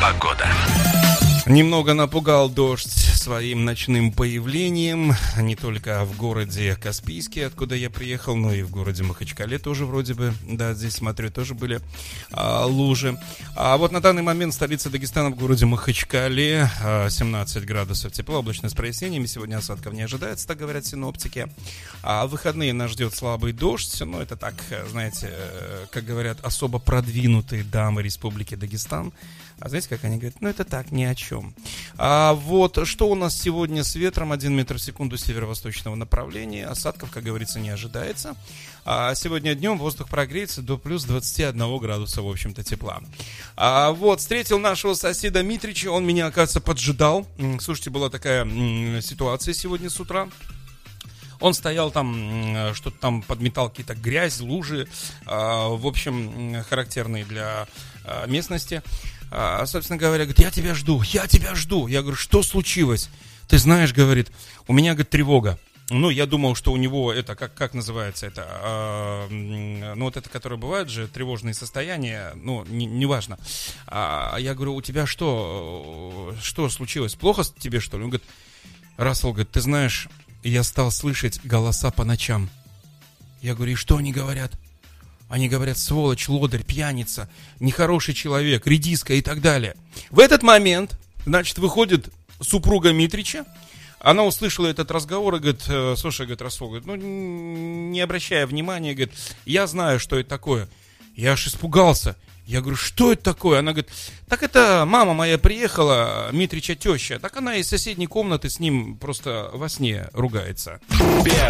Погода. Немного напугал дождь своим ночным появлением, не только в городе Каспийске, откуда я приехал, но и в городе Махачкале тоже вроде бы, да, здесь, смотрю, тоже были лужи. А вот на данный момент столица Дагестана в городе Махачкале, 17 градусов тепла, облачно с прояснениями, сегодня осадков не ожидается, так говорят синоптики. А в выходные нас ждет слабый дождь, но это так, знаете, как говорят, особо продвинутые дамы Республики Дагестан. А знаете, как они говорят? Ну, это так, ни о чем. А вот что у нас сегодня с ветром 1 метр в секунду северо-восточного направления. Осадков, как говорится, не ожидается. А сегодня днем воздух прогреется до плюс 21 градуса, в общем-то, тепла. А вот, встретил нашего соседа Митрича. Он меня, оказывается, поджидал. Слушайте, была такая ситуация сегодня с утра. Он стоял там, что-то там подметал какие-то грязь, лужи, в общем, характерные для местности. Собственно говоря, говорит, я тебя жду. Я говорю, что случилось? Ты знаешь, говорит, у меня, говорит, тревога. Ну, я думал, что у него это, как называется это, ну, вот это, которое бывает же, тревожные состояния, ну, неважно. Я говорю, у тебя что случилось? Плохо тебе, что ли? Он говорит, Рассел, говорит, ты знаешь, я стал слышать голоса по ночам. Я говорю, и что они говорят? Они говорят, сволочь, лодырь, пьяница, нехороший человек, редиска и так далее. В этот момент, значит, выходит супруга Митрича. Она услышала этот разговор и говорит, слушай, говорит, Расул, говорит, ну, не обращая внимания, говорит, я знаю, что это такое. Я аж испугался. Я говорю, что это такое? Она говорит, так это мама моя приехала, Митрича теща. Так она из соседней комнаты с ним просто во сне ругается.